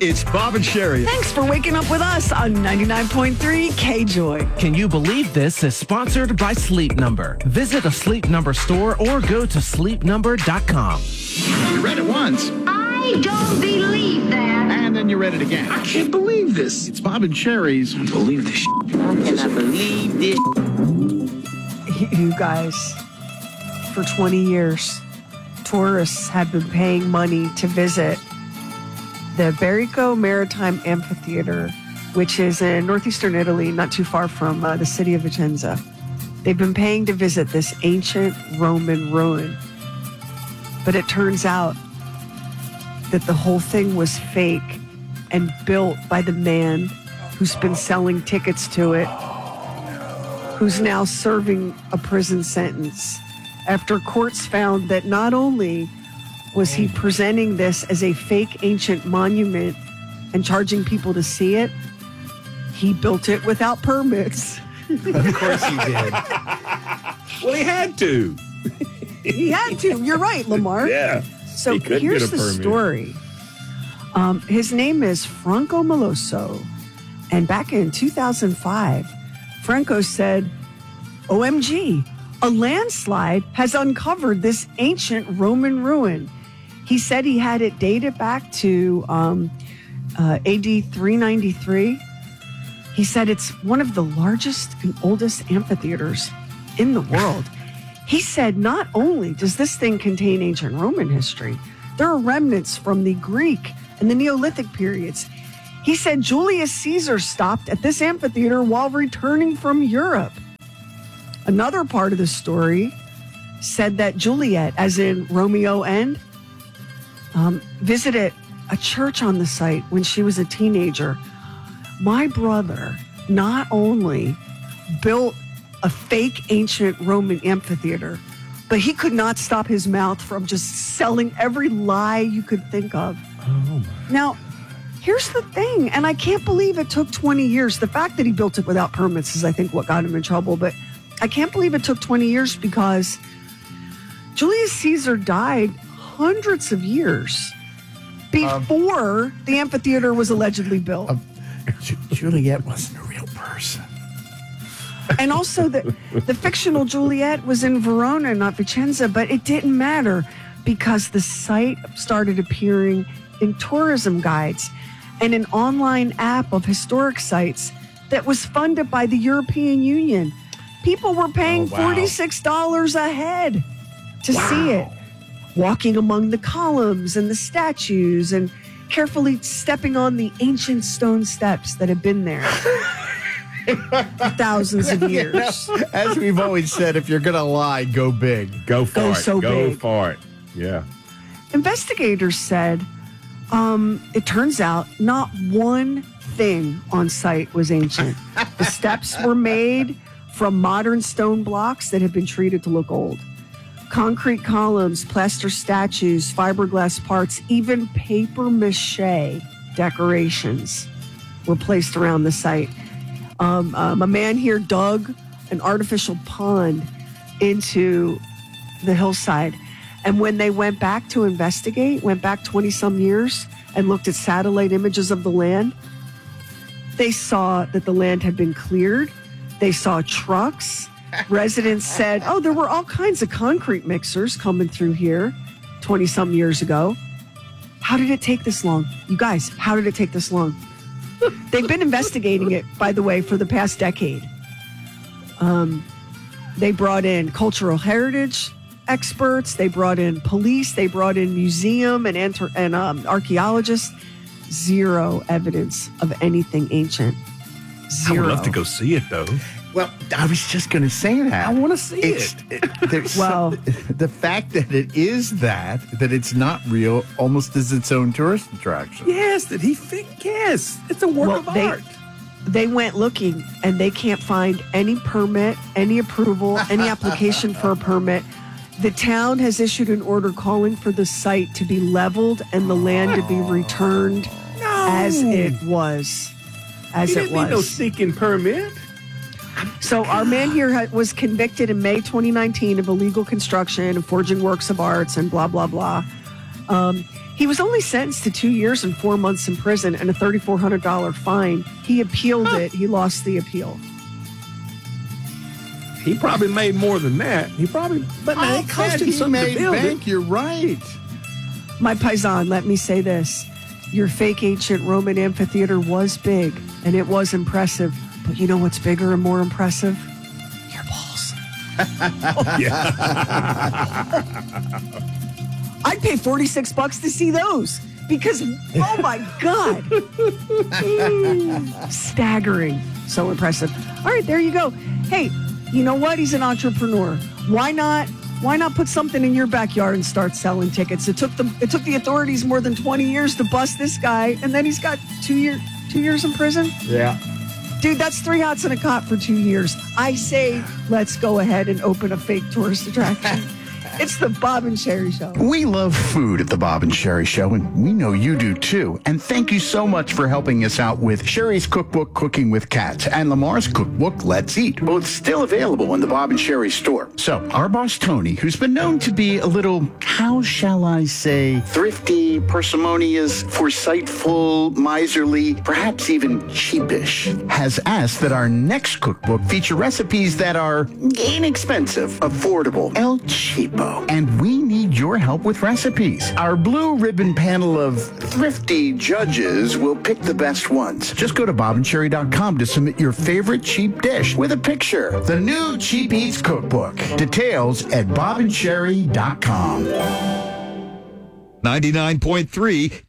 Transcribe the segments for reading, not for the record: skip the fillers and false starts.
It's Bob and Sherry. Thanks for waking up with us on 99.3 K-Joy. Can you believe this is sponsored by Sleep Number? Visit a Sleep Number store or go to sleepnumber.com. You read it once. I don't believe that. And then you read it again. I can't believe this. It's Bob and Sherry's. I can't believe this. How can I believe this? You guys, for 20 years, tourists have been paying money to visit the Berico Maritime Amphitheater, which is in northeastern Italy, not too far from the city of Vicenza. They've been paying to visit this ancient Roman ruin. But it turns out that the whole thing was fake and built by the man who's been selling tickets to it, who's now serving a prison sentence after courts found that not only was he presenting this as a fake ancient monument and charging people to see it, he built it without permits. Of course he did. Well, he had to. He had to. You're right, Lamar. Yeah. So He couldn't here's get a the permit. story. His name is Franco Meloso. And back in 2005, Franco said, OMG, a landslide has uncovered this ancient Roman ruin. He said he had it dated back to AD 393. He said it's one of the largest and oldest amphitheaters in the world. He said not only does this thing contain ancient Roman history, there are remnants from the Greek and the Neolithic periods. He said Julius Caesar stopped at this amphitheater while returning from Europe. Another part of the story said that Juliet, as in Romeo and, visited a church on the site when she was a teenager. My brother not only built a fake ancient Roman amphitheater, but he could not stop his mouth from just selling every lie you could think of. Oh, Now, here's the thing, and I can't believe it took 20 years. The fact that he built it without permits is, I think, what got him in trouble, but I can't believe it took 20 years because Julius Caesar died hundreds of years before the amphitheater was allegedly built. Juliet wasn't a real person. And also, the fictional Juliet was in Verona, not Vicenza, but it didn't matter because the site started appearing in tourism guides and an online app of historic sites that was funded by the European Union. People were paying $46 a head to see it, walking among the columns and the statues and carefully stepping on the ancient stone steps that have been there for thousands of years. As we've always said, if you're going to lie, go big. Go for Go it. so Go big. for it. Yeah. Investigators said it turns out not one thing on site was ancient. The steps were made from modern stone blocks that had been treated to look old. Concrete columns, plaster statues, fiberglass parts, even paper mache decorations were placed around the site. A man here dug an artificial pond into the hillside. And when they went back to investigate, went back 20-some years and looked at satellite images of the land, they saw that the land had been cleared. They saw trucks. Residents said, oh, there were all kinds of concrete mixers coming through here 20-some years ago. How did it take this long? You guys, how did it take this long? They've been investigating it, by the way, for the past decade. They brought in cultural heritage experts. They brought in police. They brought in museum and archaeologists. Zero evidence of anything ancient. Zero. I would love to go see it, though. Well, I was just going to say that. I want to see Well- the fact that it is that it's not real, almost is its own tourist attraction. Yes, did he think? Yes. It's a work of art. They went looking and they can't find any permit, any approval, any application for a permit. The town has issued an order calling for the site to be leveled and the land to be returned as it was. He didn't need no sneaking permit. So our man here was convicted in May 2019 of illegal construction and forging works of arts and blah, blah, blah. He was only sentenced to 2 years and 4 months in prison and a $3,400 fine. He appealed it. He lost the appeal. He probably made more than that. But it cost him something to build it. You're right. My paisan, let me say this. Your fake ancient Roman amphitheater was big, and it was impressive. But you know what's bigger and more impressive? Your balls. I'd pay $46 to see those because, oh my God. Staggering. So impressive. All right, there you go. Hey, you know what? He's an entrepreneur. Why not put something in your backyard and start selling tickets? It took the authorities more than 20 years to bust this guy, and then he's got 2 years in prison? Yeah. Dude, that's 3 hots and a cot for 2 years. I say let's go ahead and open a fake tourist attraction. It's the Bob and Sherry Show. We love food at the Bob and Sherry Show, and we know you do too. And thank you so much for helping us out with Sherry's cookbook, Cooking with Cats, and Lamar's cookbook, Let's Eat, both still available in the Bob and Sherry store. So our boss, Tony, who's been known to be a little, how shall I say, thrifty, parsimonious, foresightful, miserly, perhaps even cheapish, has asked that our next cookbook feature recipes that are inexpensive, affordable, El Cheapo. And we need your help with recipes. Our blue ribbon panel of thrifty judges will pick the best ones. Just go to bobandsherry.com to submit your favorite cheap dish with a picture. The new Cheap Eats Cookbook. Details at bobandsherry.com. 99.3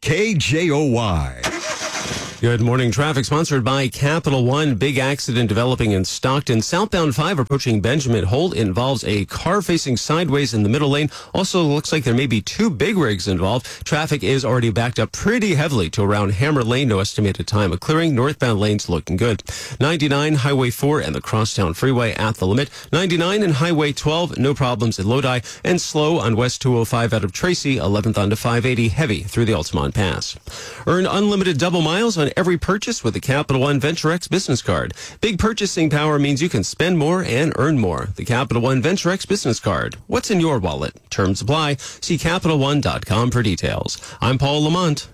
KJOY. Good morning. Traffic sponsored by Capital One. Big accident developing in Stockton. Southbound 5 approaching Benjamin Holt involves a car facing sideways in the middle lane. Also looks like there may be 2 big rigs involved. Traffic is already backed up pretty heavily to around Hammer Lane. No estimated time of clearing. Northbound lanes looking good. 99, Highway 4 and the Crosstown Freeway at the limit. 99 and Highway 12, no problems at Lodi. And slow on West 205 out of Tracy. 11th onto 580, heavy through the Altamont Pass. Earn unlimited double miles on every purchase with the Capital One VentureX business card. Big purchasing power means you can spend more and earn more. The Capital One VentureX business card. What's in your wallet? Terms apply. See CapitalOne.com for details. I'm Paul Lamont,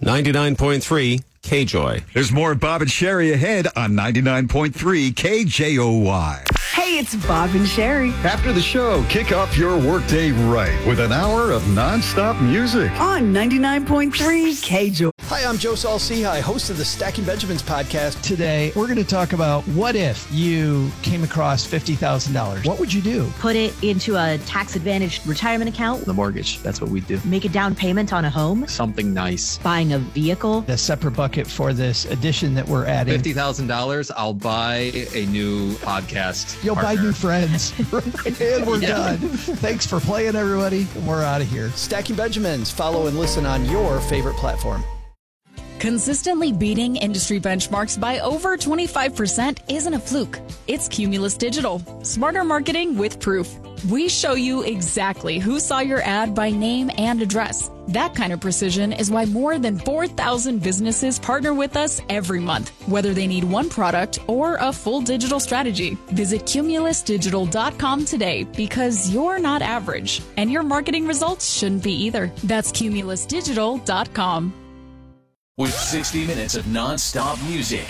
99.3 KJOY. There's more Bob and Sherry ahead on 99.3 KJOY. Hey, it's Bob and Sherry. After the show, kick off your workday right with an hour of nonstop music on 99.3 KJOY. Hi, I'm Joe Saul-Sehy, host of the Stacking Benjamins podcast. Today, we're going to talk about what if you came across $50,000. What would you do? Put it into a tax-advantaged retirement account. The mortgage, that's what we do. Make a down payment on a home. Something nice. Buying a vehicle. A separate bucket for this addition that we're adding. $50,000, I'll buy a new podcast. You'll buy new friends. And we're done. Thanks for playing, everybody. We're out of here. Stacking Benjamins. Follow and listen on your favorite platform. Consistently beating industry benchmarks by over 25% isn't a fluke. It's Cumulus Digital. Smarter marketing with proof. We show you exactly who saw your ad by name and address. That kind of precision is why more than 4,000 businesses partner with us every month, whether they need one product or a full digital strategy. Visit cumulusdigital.com today because you're not average and your marketing results shouldn't be either. That's cumulusdigital.com. With 60 minutes of non-stop music,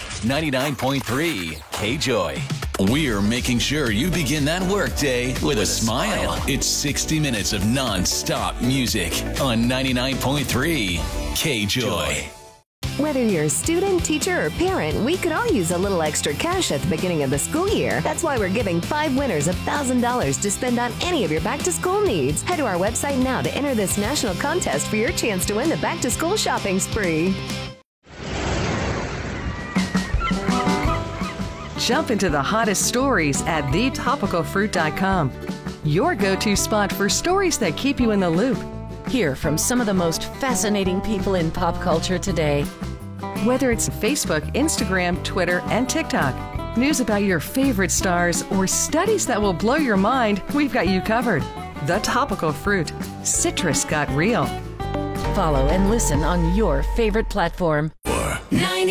99.3 KJOY. We're making sure you begin that workday with a smile. It's 60 minutes of non-stop music on 99.3 KJOY. Whether you're a student, teacher, or parent, we could all use a little extra cash at the beginning of the school year. That's why we're giving 5 winners $1,000 to spend on any of your back-to-school needs. Head to our website now to enter this national contest for your chance to win the back-to-school shopping spree. Jump into the hottest stories at thetopicalfruit.com. Your go-to spot for stories that keep you in the loop. Hear from some of the most fascinating people in pop culture today. Whether it's Facebook, Instagram, Twitter, and TikTok, news about your favorite stars, or studies that will blow your mind, we've got you covered. The Topical Fruit. Citrus got real. Follow and listen on your favorite platform.